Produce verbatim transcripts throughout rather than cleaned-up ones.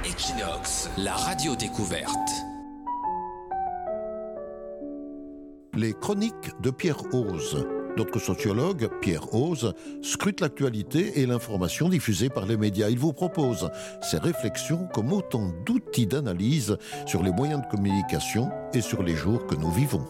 Equinox, la radio découverte. Les chroniques de Pierre Hoze. Notre sociologue, Pierre Hoze, scrute l'actualité et l'information diffusée par les médias. Il vous propose ses réflexions comme autant d'outils d'analyse sur les moyens de communication et sur les jours que nous vivons.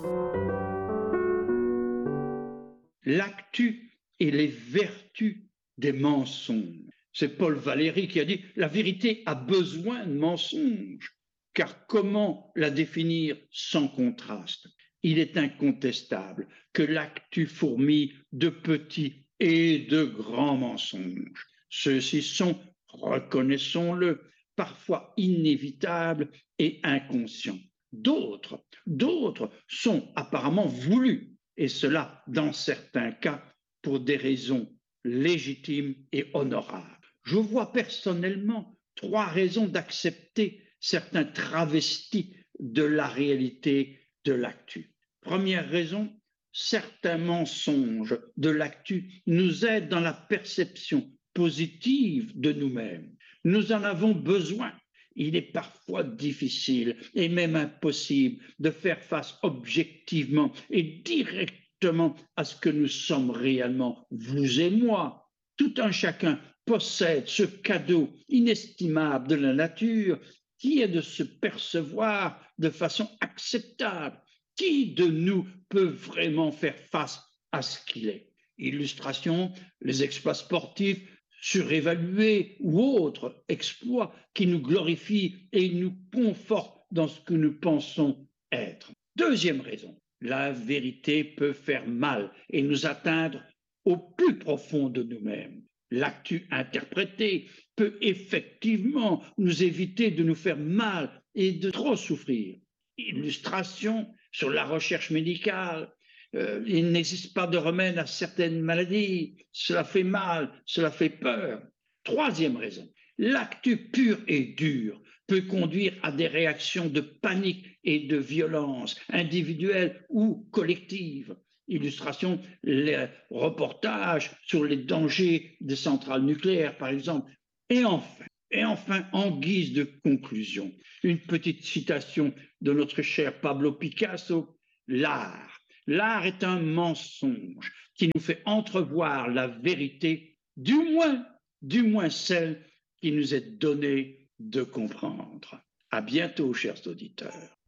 L'actu et les vertus des mensonges. C'est Paul Valéry qui a dit « La vérité a besoin de mensonges ». Car comment la définir sans contraste ? Il est incontestable que l'actu fourmille de petits et de grands mensonges. Ceux-ci sont, reconnaissons-le, parfois inévitables et inconscients. D'autres, d'autres sont apparemment voulus, et cela, dans certains cas, pour des raisons légitimes et honorables. Je vois personnellement trois raisons d'accepter certains travestis de la réalité de l'actu. Première raison, certains mensonges de l'actu nous aident dans la perception positive de nous-mêmes. Nous en avons besoin. Il est parfois difficile et même impossible de faire face objectivement et directement à ce que nous sommes réellement, vous et moi. Tout un chacun possède ce cadeau inestimable de la nature qui est de se percevoir de façon acceptable. Qui de nous peut vraiment faire face à ce qu'il est ? Illustration, les exploits sportifs surévalués ou autres exploits qui nous glorifient et nous confortent dans ce que nous pensons être. Deuxième raison, la vérité peut faire mal et nous atteindre au plus profond de nous-mêmes. L'actu interprété peut effectivement nous éviter de nous faire mal et de trop souffrir. Illustration sur la recherche médicale, euh, il n'existe pas de remède à certaines maladies, cela fait mal, cela fait peur. Troisième raison, l'actu pure et dure peut conduire à des réactions de panique et de violence individuelles ou collectives. Illustration, les reportages sur les dangers des centrales nucléaires, par exemple. Et enfin, et enfin, en guise de conclusion, une petite citation de notre cher Pablo Picasso. L'art, l'art est un mensonge qui nous fait entrevoir la vérité, du moins, du moins celle qui nous est donnée de comprendre. À bientôt, chers auditeurs.